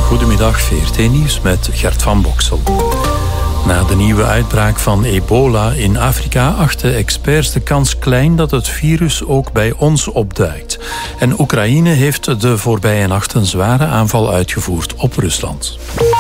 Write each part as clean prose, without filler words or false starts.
Goedemiddag, VRT-nieuws met Gert van Boksel. Na de nieuwe uitbraak van ebola in Afrika achten experts de kans klein dat het virus ook bij ons opduikt. En Oekraïne heeft de voorbije nacht een zware aanval uitgevoerd op Rusland.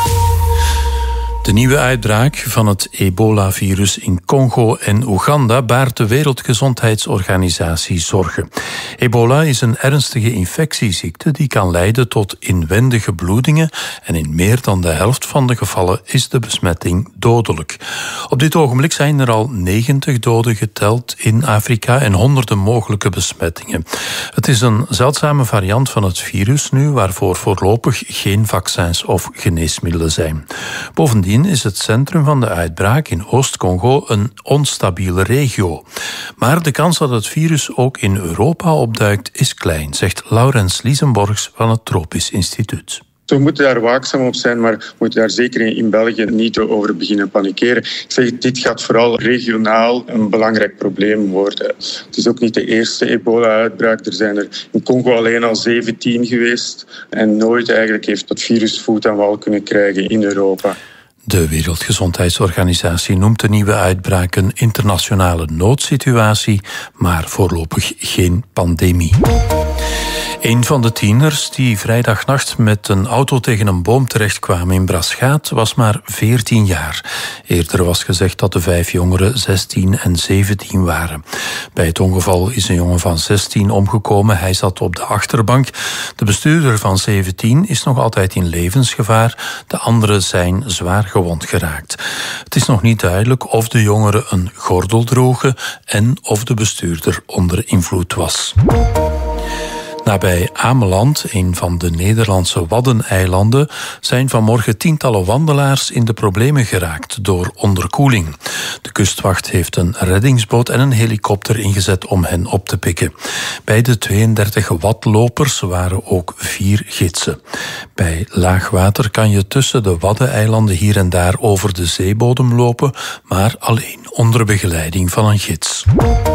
De nieuwe uitbraak van het ebola-virus in Congo en Oeganda baart de Wereldgezondheidsorganisatie zorgen. Ebola is een ernstige infectieziekte die kan leiden tot inwendige bloedingen en in meer dan de helft van de gevallen is de besmetting dodelijk. Op dit ogenblik zijn er al 90 doden geteld in Afrika en honderden mogelijke besmettingen. Het is een zeldzame variant van het virus nu, waarvoor voorlopig geen vaccins of geneesmiddelen zijn. Bovendien is het centrum van de uitbraak in Oost-Congo een onstabiele regio. Maar de kans dat het virus ook in Europa opduikt is klein, zegt Laurens Liesenborgs van het Tropisch Instituut. We moeten daar waakzaam op zijn, maar we moeten daar zeker in België niet over beginnen panikeren. Ik zeg, dit gaat vooral regionaal een belangrijk probleem worden. Het is ook niet de eerste ebola-uitbraak. Er zijn er in Congo alleen al 17 geweest. En nooit eigenlijk heeft het virus voet aan wal kunnen krijgen in Europa. De Wereldgezondheidsorganisatie noemt de nieuwe uitbraak een internationale noodsituatie, maar voorlopig geen pandemie. Een van de tieners die vrijdagnacht met een auto tegen een boom terechtkwamen in Braschaat was maar 14 jaar. Eerder was gezegd dat de 5 jongeren 16 en 17 waren. Bij het ongeval is een jongen van 16 omgekomen. Hij zat op de achterbank. De bestuurder van 17 is nog altijd in levensgevaar. De anderen zijn zwaar gewond geraakt. Het is nog niet duidelijk of de jongeren een gordel droegen en of de bestuurder onder invloed was. Nabij Ameland, een van de Nederlandse Waddeneilanden, zijn vanmorgen tientallen wandelaars in de problemen geraakt door onderkoeling. De kustwacht heeft een reddingsboot en een helikopter ingezet om hen op te pikken. Bij de 32 wadlopers waren ook 4 gidsen. Bij laagwater kan je tussen de Waddeneilanden hier en daar over de zeebodem lopen, maar alleen onder begeleiding van een gids.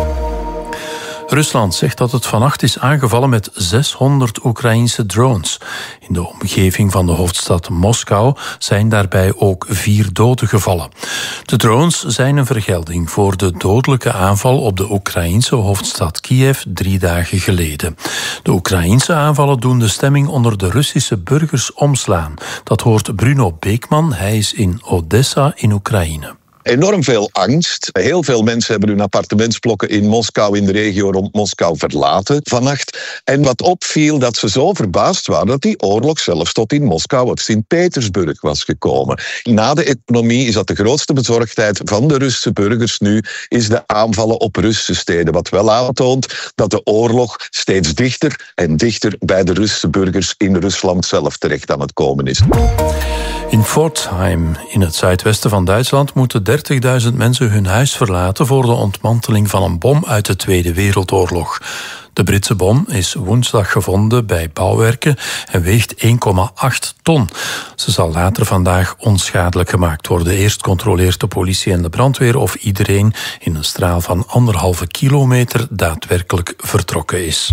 Rusland zegt dat het vannacht is aangevallen met 600 Oekraïense drones. In de omgeving van de hoofdstad Moskou zijn daarbij ook 4 doden gevallen. De drones zijn een vergelding voor de dodelijke aanval op de Oekraïense hoofdstad Kiev 3 dagen geleden. De Oekraïense aanvallen doen de stemming onder de Russische burgers omslaan. Dat hoort Bruno Beekman, hij is in Odessa in Oekraïne. Enorm veel angst. Heel veel mensen hebben hun appartementsblokken in Moskou, in de regio rond Moskou, verlaten vannacht. En wat opviel, dat ze zo verbaasd waren dat die oorlog zelfs tot in Moskou of Sint-Petersburg was gekomen. Na de economie is dat de grootste bezorgdheid van de Russische burgers nu, is de aanvallen op Russische steden. Wat wel aantoont dat de oorlog steeds dichter en dichter bij de Russische burgers in Rusland zelf terecht aan het komen is. In Pforzheim, in het zuidwesten van Duitsland, moeten 30.000 mensen hun huis verlaten voor de ontmanteling van een bom uit de Tweede Wereldoorlog. De Britse bom is woensdag gevonden bij bouwwerken en weegt 1,8 ton. Ze zal later vandaag onschadelijk gemaakt worden. Eerst controleert de politie en de brandweer of iedereen in een straal van 1,5 kilometer daadwerkelijk vertrokken is.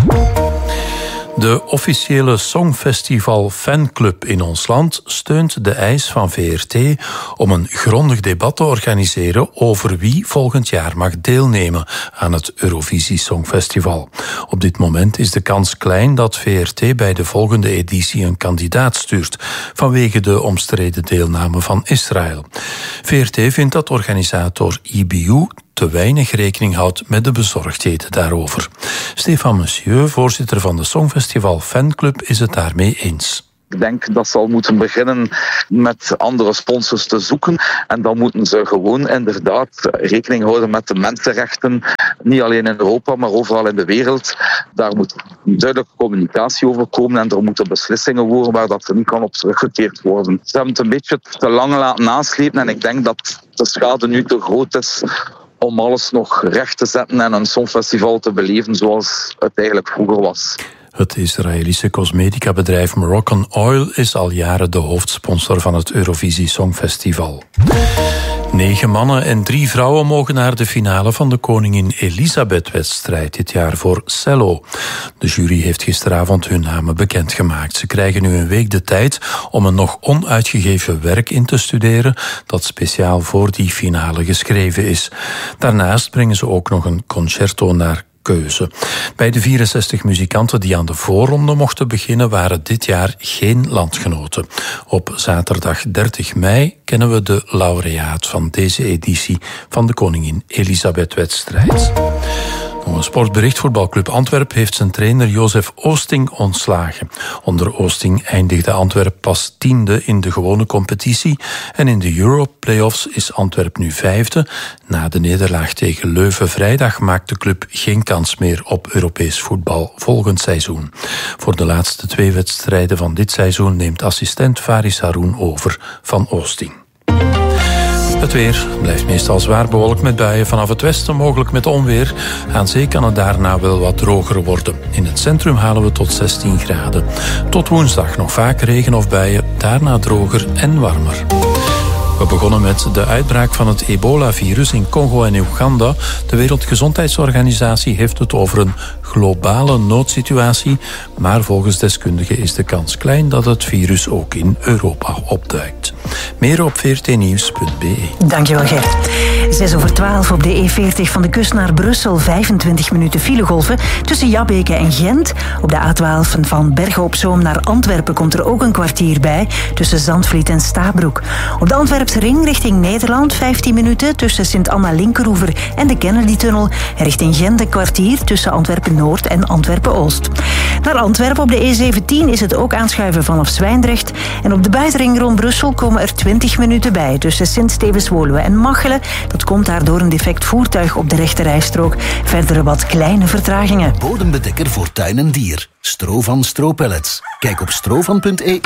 De officiële Songfestival Fanclub in ons land steunt de eis van VRT om een grondig debat te organiseren over wie volgend jaar mag deelnemen aan het Eurovisie Songfestival. Op dit moment is de kans klein dat VRT bij de volgende editie een kandidaat stuurt, vanwege de omstreden deelname van Israël. VRT vindt dat organisator EBU te weinig rekening houdt met de bezorgdheden daarover. Stefan Monsieur, voorzitter van de Songfestival Fanclub, is het daarmee eens. Ik denk dat ze al moeten beginnen met andere sponsors te zoeken. En dan moeten ze gewoon inderdaad rekening houden met de mensenrechten. Niet alleen in Europa, maar overal in de wereld. Daar moet duidelijke communicatie over komen. En er moeten beslissingen worden waar dat er niet kan op teruggekeerd worden. Ze hebben het een beetje te lang laten naslepen. En ik denk dat de schade nu te groot is om alles nog recht te zetten en een songfestival te beleven zoals het eigenlijk vroeger was. Het Israëlische cosmetica-bedrijf Moroccan Oil is al jaren de hoofdsponsor van het Eurovisie Songfestival. 9 mannen en 3 vrouwen mogen naar de finale van de Koningin Elisabeth-wedstrijd dit jaar voor cello. De jury heeft gisteravond hun namen bekendgemaakt. Ze krijgen nu een week de tijd om een nog onuitgegeven werk in te studeren dat speciaal voor die finale geschreven is. Daarnaast brengen ze ook nog een concerto naar keuze. Bij de 64 muzikanten die aan de voorronde mochten beginnen waren dit jaar geen landgenoten. Op zaterdag 30 mei kennen we de laureaat van deze editie van de Koningin Elisabeth-wedstrijd. Nog een sportbericht. Voetbalclub Antwerpen heeft zijn trainer Jozef Oosting ontslagen. Onder Oosting eindigde Antwerpen pas 10e in de gewone competitie en in de Europe-playoffs is Antwerpen nu 5e. Na de nederlaag tegen Leuven vrijdag maakt de club geen kans meer op Europees voetbal volgend seizoen. Voor de laatste 2 wedstrijden van dit seizoen neemt assistent Faris Haroun over van Oosting. Het weer blijft meestal zwaar bewolkt met buien vanaf het westen, mogelijk met onweer. Aan zee kan het daarna wel wat droger worden. In het centrum halen we tot 16 graden. Tot woensdag nog vaak regen of buien, daarna droger en warmer. We begonnen met de uitbraak van het ebola-virus in Congo en Oeganda. De Wereldgezondheidsorganisatie heeft het over een globale noodsituatie, maar volgens deskundigen is de kans klein dat het virus ook in Europa opduikt. Meer op vrtnieuws.be. Dankjewel, Gert. 11:06 op de E40 van de kust naar Brussel. 25 minuten filegolven tussen Jabbeke en Gent. Op de A12 van Bergen op Zoom naar Antwerpen komt er ook een kwartier bij tussen Zandvliet en Stabroek. Op de Antwerpse ring richting Nederland 15 minuten tussen Sint-Anna-Linkeroever en de Kennedy-tunnel. Richting Gent een kwartier tussen Antwerpen-Noord en Antwerpen-Oost. Naar Antwerpen op de E17 is het ook aanschuiven vanaf Zwijndrecht. En op de buitenring rond Brussel komen er 20 minuten bij tussen Sint-Stevens-Woluwe en Machelen. Dat komt daardoor een defect voertuig op de rechterrijstrook. Verder wat kleine vertragingen. Bodembedekker voor tuin en dier. Stro van Stro-pellets. Kijk op strovan.eu.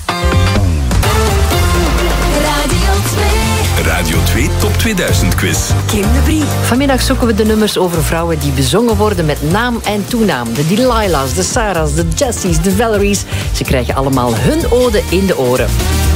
Radio 2 Top 2000 quiz. Kim de Brie. Vanmiddag zoeken we de nummers over vrouwen die bezongen worden met naam en toenaam. De Delilahs, de Sarahs, de Jessies, de Valeries. Ze krijgen allemaal hun ode in de oren.